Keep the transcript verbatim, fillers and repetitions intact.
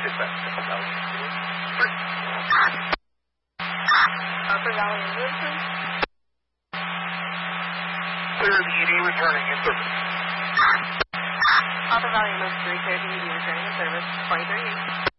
Dispatch, Valley. Upper Valley Ambulance. Clear the E D returning in service. Upper Valley Ambulance three, clear the E D returning in service. twenty thirty-eight.